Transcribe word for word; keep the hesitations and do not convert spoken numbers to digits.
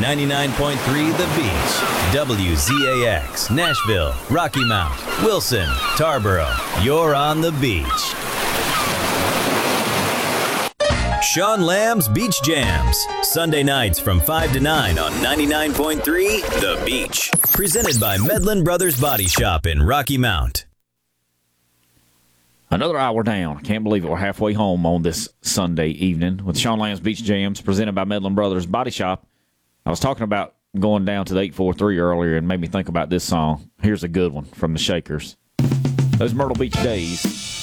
ninety-nine point three The Beach, W Z A X, Nashville, Rocky Mount, Wilson, Tarboro. You're on the beach. Sean Lamb's Beach Jams, Sunday nights from five to nine on ninety-nine point three The Beach. Presented by Medlin Brothers Body Shop in Rocky Mount. Another hour down. Can't believe it. We're halfway home on this Sunday evening with Sean Lamb's Beach Jams, presented by Medlin Brothers Body Shop. I was talking about going down to the eight four three earlier and made me think about this song. Here's a good one from the Shakers. Those Myrtle Beach days.